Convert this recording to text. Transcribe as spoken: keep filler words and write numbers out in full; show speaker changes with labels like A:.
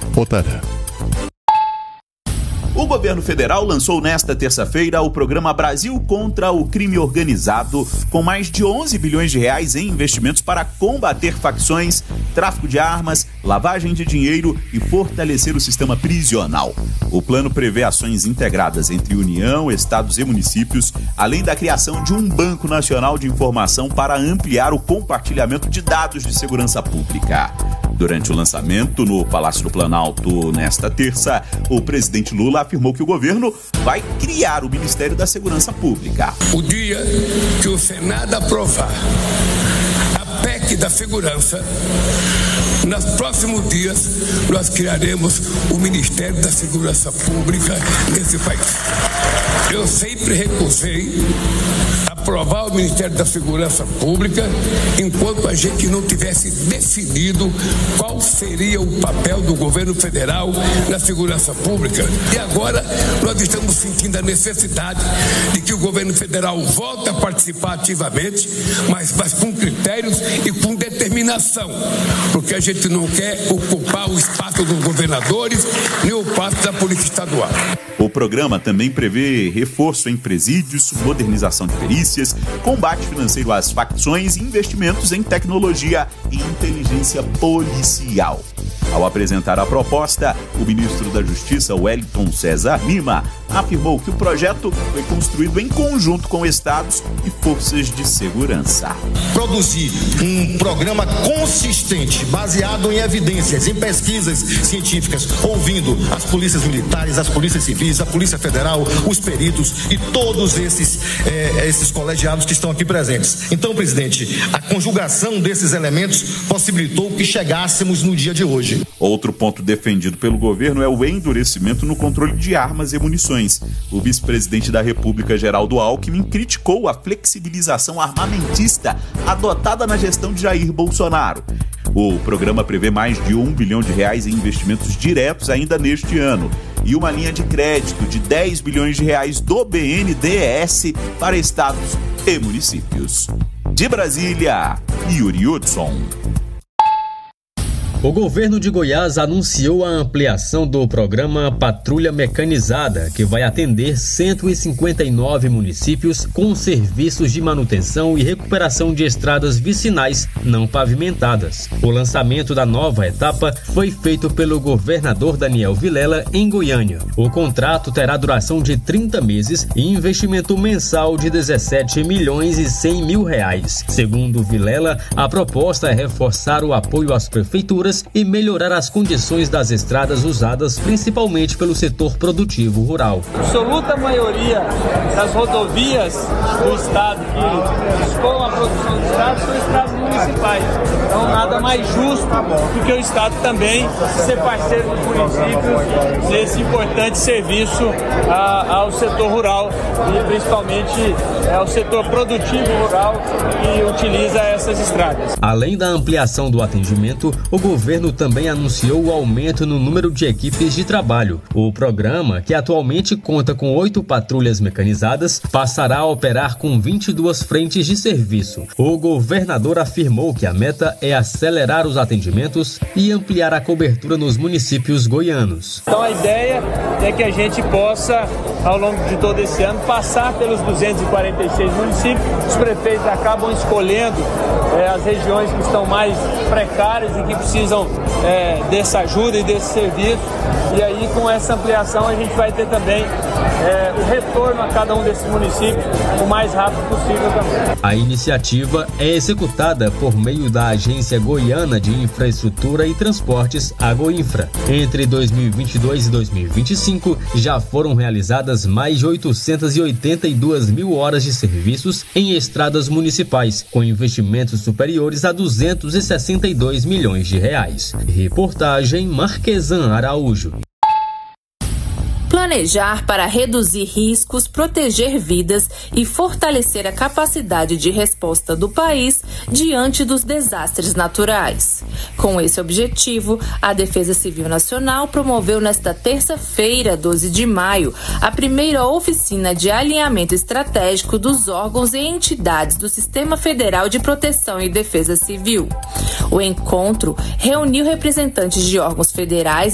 A: Otária.
B: O governo federal lançou nesta terça-feira o programa Brasil contra o Crime Organizado, com mais de onze bilhões de reais em investimentos para combater facções, tráfico de armas, lavagem de dinheiro e fortalecer o sistema prisional. O plano prevê ações integradas entre União, estados e municípios, além da criação de um Banco Nacional de Informação para ampliar o compartilhamento de dados de segurança pública. Durante o lançamento no Palácio do Planalto nesta terça, o presidente Lula afirmou que o governo vai criar o Ministério da Segurança Pública.
C: O dia que o Senado aprovar a P E C da Segurança, nos próximos dias nós criaremos o Ministério da Segurança Pública nesse país. Eu sempre recusei aprovar o Ministério da Segurança Pública enquanto a gente não tivesse definido qual seria o papel do governo federal na segurança pública. E agora nós estamos sentindo a necessidade de que o governo federal volte a participar ativamente, mas, mas com critérios e com determinação, porque a gente não quer ocupar o espaço dos governadores nem o espaço da Polícia Estadual.
B: O programa também prevê reforço em presídios, modernização de perícias, combate financeiro às facções e investimentos em tecnologia e inteligência policial. Ao apresentar a proposta, o ministro da Justiça, Wellington César Lima, afirmou que o projeto foi construído em conjunto com estados e forças de segurança.
D: Produzir um programa consistente, baseado em evidências, em pesquisas científicas, ouvindo as polícias militares, as polícias civis, a Polícia Federal, os peritos e todos esses, eh, esses colegiados que estão aqui presentes. Então, presidente, a conjugação desses elementos possibilitou que chegássemos no dia de hoje.
B: Outro ponto defendido pelo governo é o endurecimento no controle de armas e munições. O vice-presidente da República, Geraldo Alckmin, criticou a flexibilização armamentista adotada na gestão de Jair Bolsonaro. O programa prevê mais de um bilhão de reais em investimentos diretos ainda neste ano e uma linha de crédito de dez bilhões de reais do B N D E S para estados e municípios. De Brasília, Yuri Hudson.
E: O governo de Goiás anunciou a ampliação do programa Patrulha Mecanizada, que vai atender cento e cinquenta e nove municípios com serviços de manutenção e recuperação de estradas vicinais não pavimentadas. O lançamento da nova etapa foi feito pelo governador Daniel Vilela em Goiânia. O contrato terá duração de trinta meses e investimento mensal de dezessete milhões e cem mil reais. Segundo Vilela, a proposta é reforçar o apoio às prefeituras e melhorar as condições das estradas usadas principalmente pelo setor produtivo rural.
F: A absoluta maioria das rodovias do estado que dispõem a produção do estado são estradas municipais. Então nada mais justo do que o estado também ser parceiro dos municípios nesse importante serviço a, ao setor rural e principalmente ao setor produtivo rural que utiliza essas estradas.
E: Além da ampliação do atendimento, o governo O governo também anunciou o aumento no número de equipes de trabalho. O programa, que atualmente conta com oito patrulhas mecanizadas, passará a operar com vinte e duas frentes de serviço. O governador afirmou que a meta é acelerar os atendimentos e ampliar a cobertura nos municípios goianos.
F: Então a ideia é que a gente possa, ao longo de todo esse ano, passar pelos duzentos e quarenta e seis municípios. Os prefeitos acabam escolhendo é, as regiões que estão mais precárias e que precisam É, dessa ajuda e desse serviço, e aí com essa ampliação a gente vai ter também é, o retorno a cada um desses municípios o mais rápido possível também.
E: A iniciativa é executada por meio da Agência Goiana de Infraestrutura e Transportes, a Goinfra. Entre dois mil e vinte e dois e dois mil e vinte e cinco já foram realizadas mais de oitocentas e oitenta e duas mil horas de serviços em estradas municipais, com investimentos superiores a duzentos e sessenta e dois milhões de reais. Reportagem Marquesan Araújo.
G: Planejar para reduzir riscos, proteger vidas e fortalecer a capacidade de resposta do país diante dos desastres naturais. Com esse objetivo, a Defesa Civil Nacional promoveu nesta terça-feira, doze de maio, a primeira oficina de alinhamento estratégico dos órgãos e entidades do Sistema Federal de Proteção e Defesa Civil. O encontro reuniu representantes de órgãos federais